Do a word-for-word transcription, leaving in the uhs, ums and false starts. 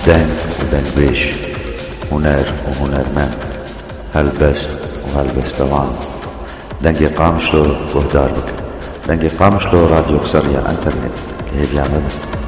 دنگ ودنگبيش، هنر وهنرمند، هلبست وهلبستوان. دنگی قامشلو گهدار بکن. دنگی قامشلو راديو قصرية انترنت هي جامعة